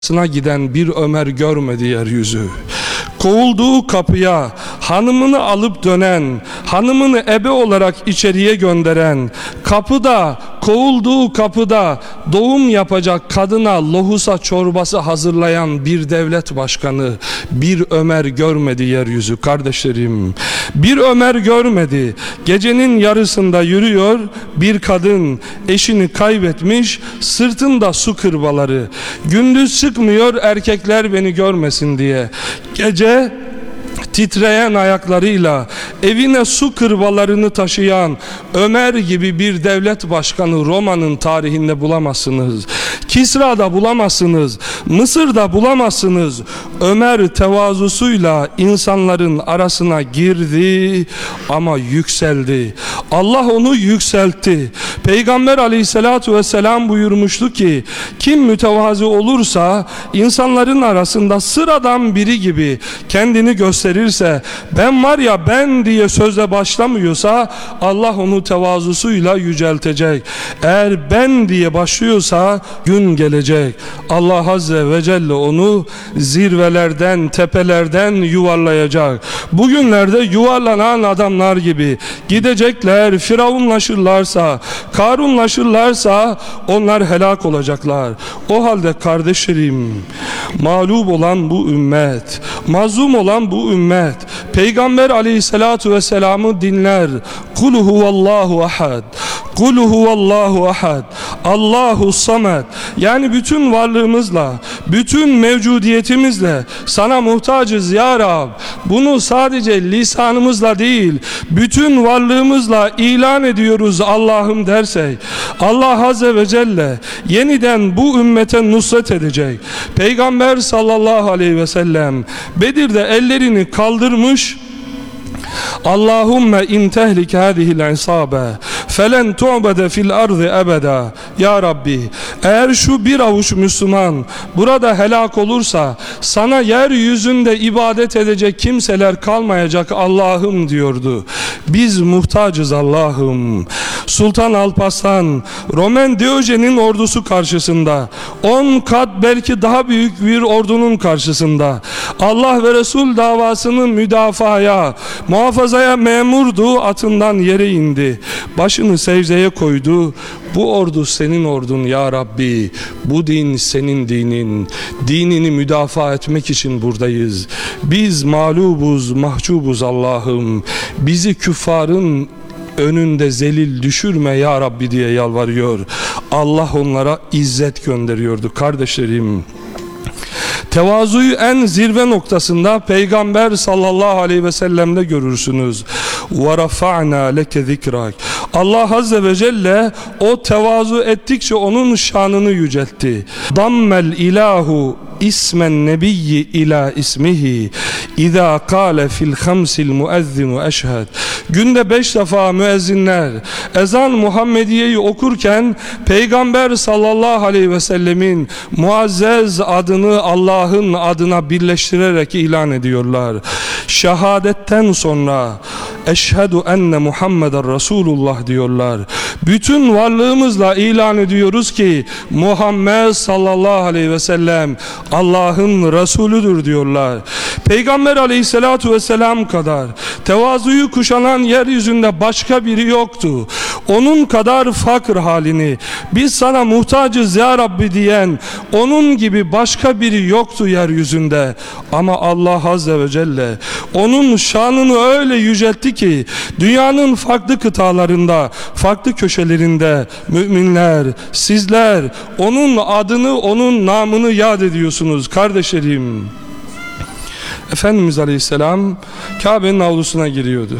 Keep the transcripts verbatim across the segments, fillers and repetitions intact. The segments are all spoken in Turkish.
Sına giden bir Ömer görmedi yeryüzü. Kovulduğu kapıya hanımını alıp dönen, hanımını ebe olarak içeriye gönderen, kapıda, kovulduğu kapıda doğum yapacak kadına lohusa çorbası hazırlayan bir devlet başkanı, bir Ömer görmedi yeryüzü kardeşlerim. Bir Ömer görmedi. Gecenin yarısında yürüyor bir kadın, eşini kaybetmiş, sırtında su kırbaları. Gündüz çıkmıyor erkekler beni görmesin diye. Gece titreyen ayaklarıyla evine su kırbalarını taşıyan Ömer gibi bir devlet başkanı Roma'nın tarihinde bulamazsınız. Kisra'da bulamazsınız. Mısır'da bulamazsınız. Ömer tevazusuyla insanların arasına girdi ama yükseldi. Allah onu yükseltti. Peygamber aleyhissalatu vesselam buyurmuştu ki kim mütevazi olursa insanların arasında sıradan biri gibi kendini gösterirse, ben var ya ben diye sözle başlamıyorsa Allah onu tevazusuyla yüceltecek. Eğer ben diye başlıyorsa gün gelecek, Allah azze ve celle onu zirvelerden, tepelerden yuvarlayacak. Bugünlerde yuvarlanan adamlar gibi gidecekler, firavunlaşırlarsa, karunlaşırlarsa onlar helak olacaklar. O halde kardeşlerim, mağlup olan bu ümmet, mazlum olan bu ümmet Peygamber aleyhissalatu vesselam'ı dinler. Kul huvallahu ahad, Kul huvallahu ahad, Allahu samed. Yani bütün varlığımızla, bütün mevcudiyetimizle sana muhtacız ya Rab. Bunu sadece lisanımızla değil, bütün varlığımızla ilan ediyoruz Allah'ım dersek, Allah azze ve celle yeniden bu ümmete nusret edecek. Peygamber sallallahu aleyhi ve sellem Bedir'de ellerini kaldırmış, Allahümme in tehlik hadihil isabe felen tu'bede fil ardı ebeda. Ya Rabbi, eğer şu bir avuç Müslüman burada helak olursa sana yeryüzünde ibadet edecek kimseler kalmayacak Allah'ım diyordu. Biz muhtacız Allah'ım. Sultan Alparslan Roman Diyojen'in ordusu karşısında, on kat belki daha büyük bir ordunun karşısında Allah ve Resul davasını müdafaya, muhafazaya memurdu, atından yere indi, başını secdeye koydu. Bu ordu senin ordun ya Rabbi, bu din senin dinin, dinini müdafaa etmek için buradayız. Biz mağlubuz, mahcubuz Allah'ım, bizi küffarın önünde zelil düşürme ya Rabbi diye yalvarıyor. Allah onlara izzet gönderiyordu kardeşlerim. Tevazuyu en zirve noktasında Peygamber sallallahu aleyhi ve sellem'de görürsünüz. وَرَفَعْنَا لَكَ ذِكْرَكَ. Allah azze ve celle o tevazu ettikçe onun şanını yüceltti. Dammel ilahu ismen nebiyyi ila ismihi İza kâle fil hamsil müezzinu eşhed. Günde beş defa müezzinler ezan Muhammediye'yi okurken Peygamber sallallahu aleyhi ve sellemin muazzez adını Allah'ın adına birleştirerek ilan ediyorlar. Şehadetten sonra eşhedü enne Muhammeden Resulullah diyorlar. Bütün varlığımızla ilan ediyoruz ki Muhammed sallallahu aleyhi ve sellem Allah'ın Resulüdür diyorlar. Peygamber aleyhissalatu vesselam kadar tevazuyu kuşanan yeryüzünde başka biri yoktu. Onun kadar fakir halini, biz sana muhtacız ya Rabbi diyen onun gibi başka biri yoktu yeryüzünde. Ama Allah azze ve celle onun şanını öyle yüceltti ki dünyanın farklı kıtalarında, farklı köşelerinde müminler, sizler onun adını, onun namını yad ediyorsunuz kardeşlerim. Efendimiz Aleyhisselam Kabe'nin avlusuna giriyordu.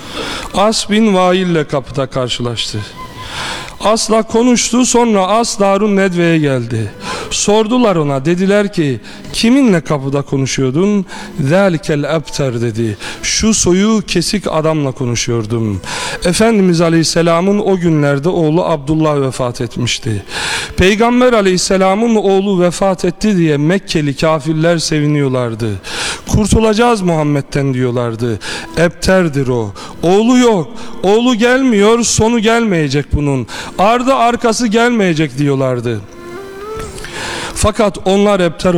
As bin Vail ile kapıda karşılaştı. As'la konuştu, sonra As Darun Nedve'ye geldi. Sordular ona, dediler ki kiminle kapıda konuşuyordun? Zâlikel ebter dedi. Şu soyu kesik adamla konuşuyordum. Efendimiz Aleyhisselam'ın o günlerde oğlu Abdullah vefat etmişti. Peygamber Aleyhisselam'ın oğlu vefat etti diye Mekkeli kafirler seviniyorlardı. Kurtulacağız Muhammed'den diyorlardı. Ebterdir o. Oğlu yok. Oğlu gelmiyor, sonu gelmeyecek bunun. Ardı arkası gelmeyecek diyorlardı. Fakat onlar hep terör